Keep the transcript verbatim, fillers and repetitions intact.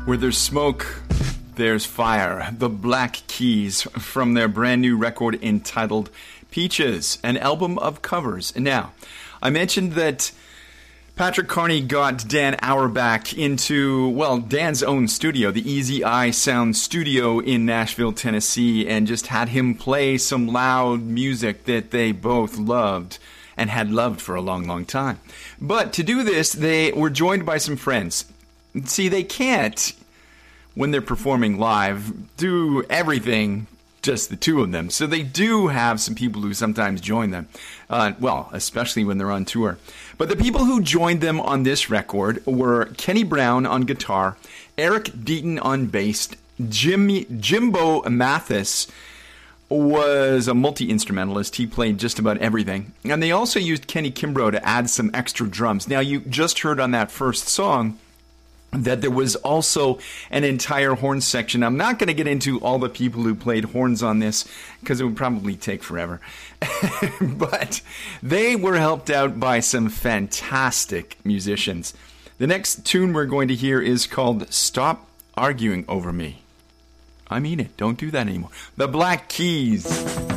Where there's smoke, there's fire. The Black Keys from their brand new record entitled Peaches, an album of covers. Now, I mentioned that Patrick Carney got Dan Auerbach into, well, Dan's own studio, the Easy Eye Sound Studio in Nashville, Tennessee, and just had him play some loud music that they both loved and had loved for a long, long time. But to do this, they were joined by some friends. See, they can't, when they're performing live, do everything just the two of them. So they do have some people who sometimes join them. Uh, well, especially when they're on tour. But the people who joined them on this record were Kenny Brown on guitar, Eric Deaton on bass, Jimmy, Jimbo Mathis was a multi-instrumentalist. He played just about everything. And they also used Kenny Kimbrough to add some extra drums. Now, you just heard on that first song that there was also an entire horn section. I'm not going to get into all the people who played horns on this because it would probably take forever. But they were helped out by some fantastic musicians. The next tune we're going to hear is called Stop Arguing Over Me. I mean it. Don't do that anymore. The Black Keys.